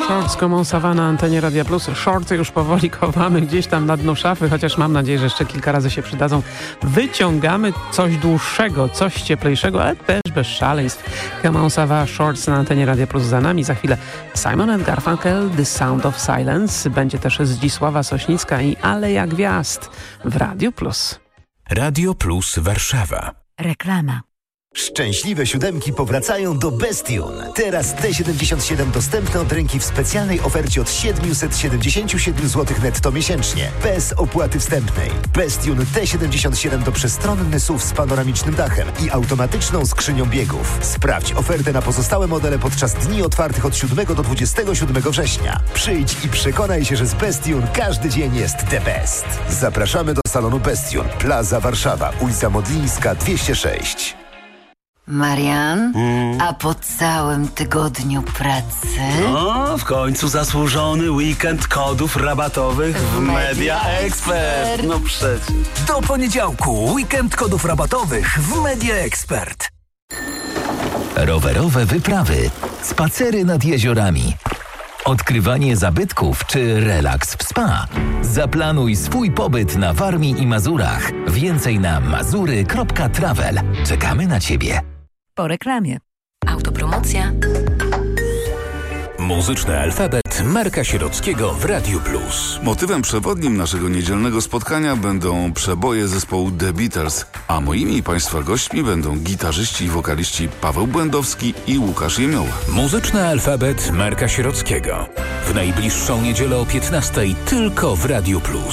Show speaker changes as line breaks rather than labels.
Shorts, Comment ça va na antenie Radia Plus. Shorty już powoli chowamy gdzieś tam na dno szafy, chociaż mam nadzieję, że jeszcze kilka razy się przydadzą. Wyciągamy coś dłuższego, coś cieplejszego, ale też bez szaleństw. Comment ça va, Shorts na antenie Radia Plus za nami. Za chwilę Simon & Garfunkel, The Sound of Silence. Będzie też Zdzisława Sośnicka i Aleja Gwiazd w Radio Plus.
Radio Plus Warszawa.
Reklama.
Szczęśliwe siódemki powracają do Bestune. Teraz T77 dostępne od ręki w specjalnej ofercie od 777 zł netto miesięcznie. Bez opłaty wstępnej. Bestune T77 to przestronny SUV z panoramicznym dachem i automatyczną skrzynią biegów. Sprawdź ofertę na pozostałe modele podczas dni otwartych od 7 do 27 września. Przyjdź i przekonaj się, że z Bestune każdy dzień jest the best. Zapraszamy do salonu Bestune. Plaza Warszawa, ulica Modlińska 206.
Marian, a po całym tygodniu pracy...
No, w końcu zasłużony weekend kodów rabatowych w Media Expert. No przecież.
Do poniedziałku weekend kodów rabatowych w Media Expert.
Rowerowe wyprawy, spacery nad jeziorami, odkrywanie zabytków czy relaks w spa. Zaplanuj swój pobyt na Warmii i Mazurach. Więcej na mazury.travel. Czekamy na Ciebie.
Po reklamie. Autopromocja.
Muzyczny alfabet Marka Sierockiego w Radio Plus.
Motywem przewodnim naszego niedzielnego spotkania będą przeboje zespołu The Beatles, a moimi i Państwa gośćmi będą gitarzyści i wokaliści Paweł Błędowski i Łukasz Jemioła.
Muzyczny alfabet Marka Sierockiego. W najbliższą niedzielę o 15:00 tylko w Radio Plus.